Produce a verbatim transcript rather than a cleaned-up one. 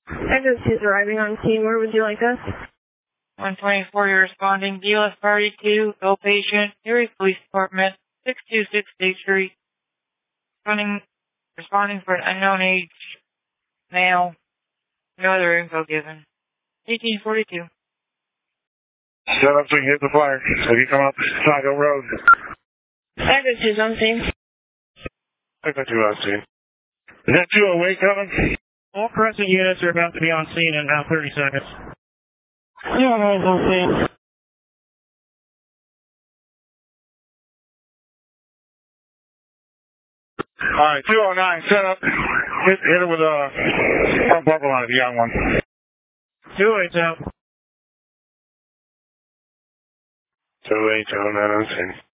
Echo two is arriving on scene. Where would you like us? one twenty-four, you're responding. D L S Party two, Go Patient, Erie Police Department, six two six State Street. Responding, responding for an unknown age, male. No other info given. eighteen forty-two. Set up so you can hit the flyer. So you come up Sago Road. Echo two is on scene. Echo two on scene. Is that two oh eight coming? All Crescent units are about to be on scene in about thirty seconds. Yeah, no, it's on scene. Alright, two oh nine, set up. Hit, hit it with a front bumper line if you got one. two oh eight's out. two oh eight, two oh nine on scene.